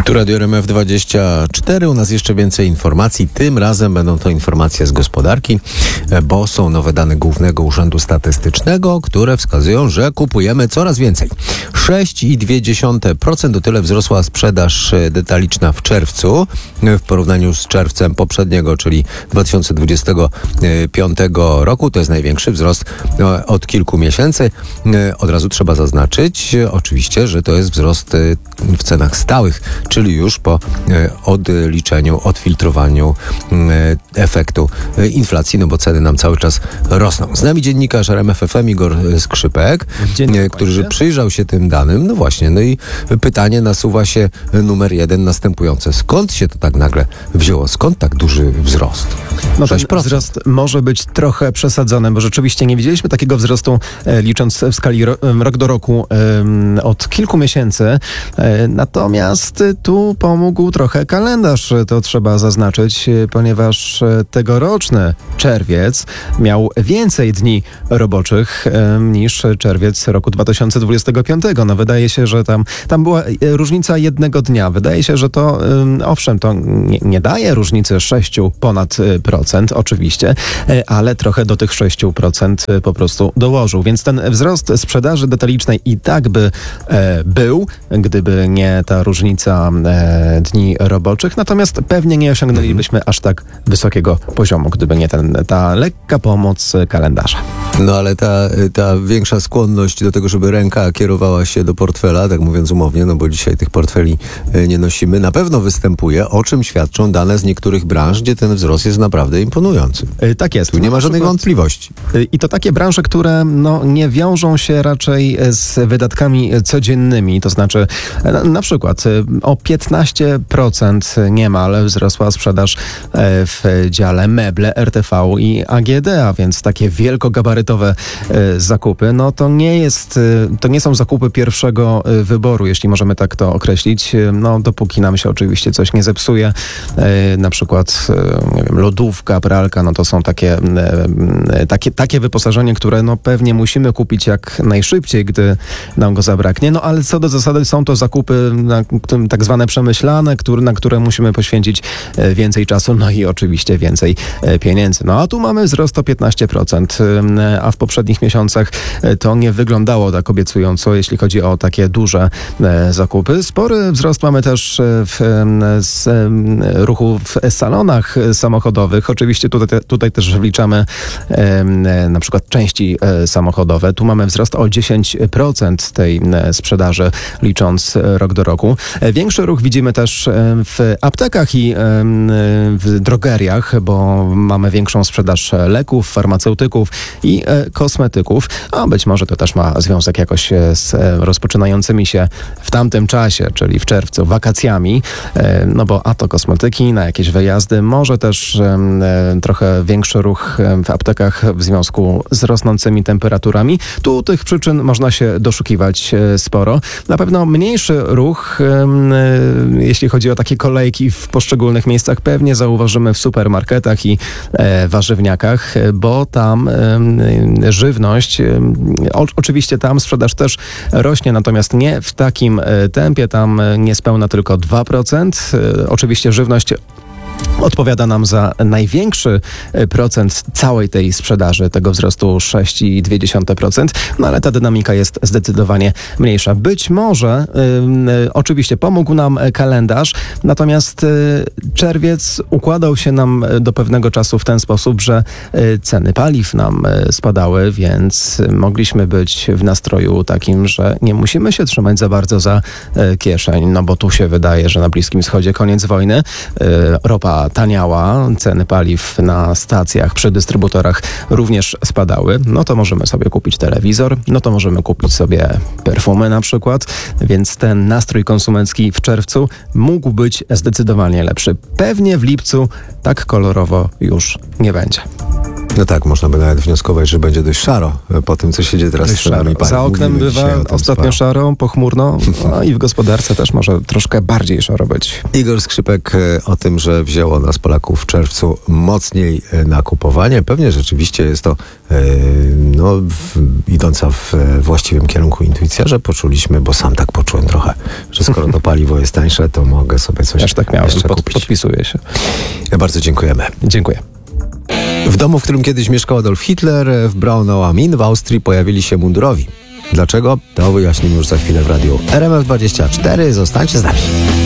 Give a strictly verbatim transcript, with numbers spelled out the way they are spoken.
Tu Radio R M F dwadzieścia cztery, u nas jeszcze więcej informacji. Tym razem będą to informacje z gospodarki, bo są nowe dane Głównego Urzędu Statystycznego, które wskazują, że kupujemy coraz więcej. sześć i dwie dziesiąte procent to tyle wzrosła sprzedaż detaliczna w czerwcu w porównaniu z czerwcem poprzedniego, czyli dwa tysiące dwudziestego piątego roku. To jest największy wzrost od kilku miesięcy. Od razu trzeba zaznaczyć oczywiście, że to jest wzrost w cenach stałych, czyli już po odliczeniu, odfiltrowaniu efektu inflacji, no bo ceny nam cały czas rosną. Z nami dziennikarz R M F F M Igor Skrzypek, który przyjrzał się tym danym. No właśnie, no i pytanie nasuwa się numer jeden następujące. Skąd się to tak nagle wzięło? Skąd tak duży wzrost? No ten wzrost może być trochę przesadzony, bo rzeczywiście nie widzieliśmy takiego wzrostu, e, licząc w skali ro, rok do roku e, od kilku miesięcy. E, natomiast tu pomógł trochę kalendarz, to trzeba zaznaczyć, ponieważ tegoroczny czerwiec miał więcej dni roboczych e, niż czerwiec roku dwa tysiące dwudziestego piątego. No wydaje się, że tam, tam była różnica jednego dnia. Wydaje się, że to e, owszem, to nie, nie daje różnicy sześciu ponad procent, oczywiście, ale trochę do tych sześciu procent po prostu dołożył. Więc ten wzrost sprzedaży detalicznej i tak by e, był, gdyby nie ta różnica e, dni roboczych. Natomiast pewnie nie osiągnęlibyśmy aż tak wysokiego poziomu, gdyby nie ten, ta lekka pomoc kalendarza. No ale ta, ta większa skłonność do tego, żeby ręka kierowała się do portfela, tak mówiąc umownie, no bo dzisiaj tych portfeli nie nosimy, na pewno występuje, o czym świadczą dane z niektórych branż, gdzie ten wzrost jest naprawdę imponujący. Tak jest. Tu nie ma żadnych wątpliwości. I to takie branże, które no, nie wiążą się raczej z wydatkami codziennymi, to znaczy na, na przykład o piętnaście procent niemal wzrosła sprzedaż w dziale meble, R T V i A G D, a więc takie wielkogabarytowe zakupy, no to nie jest, to nie są zakupy pierwszego wyboru, jeśli możemy tak to określić, no dopóki nam się oczywiście coś nie zepsuje, na przykład nie wiem, lodówka, pralka, no to są takie, takie, takie wyposażenie, które no pewnie musimy kupić jak najszybciej, gdy nam go zabraknie. No ale co do zasady są to zakupy na, tak zwane przemyślane, który, na które musimy poświęcić więcej czasu, no i oczywiście więcej pieniędzy. No a tu mamy wzrost o piętnaście procent, a w poprzednich miesiącach to nie wyglądało tak obiecująco, jeśli chodzi o takie duże zakupy. Spory wzrost mamy też w z ruchu w salonach samochodowych. Oczywiście tutaj, tutaj też wliczamy e, na przykład części e, samochodowe. Tu mamy wzrost o dziesięć procent tej e, sprzedaży, licząc e, rok do roku. E, większy ruch widzimy też e, w aptekach i e, w drogeriach, bo mamy większą sprzedaż leków, farmaceutyków i e, kosmetyków, a być może to też ma związek jakoś z e, rozpoczynającymi się w tamtym czasie, czyli w czerwcu, wakacjami, e, no bo a to kosmetyki na jakieś wyjazdy, może też e, trochę większy ruch w aptekach w związku z rosnącymi temperaturami. Tu tych przyczyn można się doszukiwać sporo. Na pewno mniejszy ruch, jeśli chodzi o takie kolejki w poszczególnych miejscach, pewnie zauważymy w supermarketach i warzywniakach, bo tam żywność, oczywiście tam sprzedaż też rośnie, natomiast nie w takim tempie, tam niespełna tylko dwa procent. Oczywiście żywność odpowiada nam za największy procent całej tej sprzedaży, tego wzrostu sześć i dwie dziesiąte procent, no ale ta dynamika jest zdecydowanie mniejsza. Być może y, oczywiście pomógł nam kalendarz, natomiast y, czerwiec układał się nam do pewnego czasu w ten sposób, że y, ceny paliw nam y, spadały, więc mogliśmy być w nastroju takim, że nie musimy się trzymać za bardzo za y, kieszeń, no bo tu się wydaje, że na Bliskim Wschodzie koniec wojny, y, ropa taniała, ceny paliw na stacjach, przy dystrybutorach również spadały, no to możemy sobie kupić telewizor, no to możemy kupić sobie perfumy na przykład, więc ten nastrój konsumencki w czerwcu mógł być zdecydowanie lepszy. Pewnie w lipcu tak kolorowo już nie będzie. No tak, można by nawet wnioskować, że będzie dość szaro po tym, co się dzieje teraz z cenami paliw. Za oknem bywa ostatnio szaro, pochmurno, no i w gospodarce też może troszkę bardziej szaro być. Igor Skrzypek o tym, że wzięło nas Polaków w czerwcu mocniej na kupowanie. Pewnie rzeczywiście jest to no, w, idąca w właściwym kierunku intuicja, że poczuliśmy, bo sam tak poczułem trochę, że skoro to paliwo jest tańsze, to mogę sobie coś Też tak miałem, jeszcze Pod, kupić. podpisuję się. Bardzo dziękujemy. Dziękuję. W domu, w którym kiedyś mieszkał Adolf Hitler, w Braunau-am-Inn w Austrii pojawili się mundurowi. Dlaczego? To wyjaśnimy już za chwilę w radiu R M F dwadzieścia cztery. Zostańcie z nami.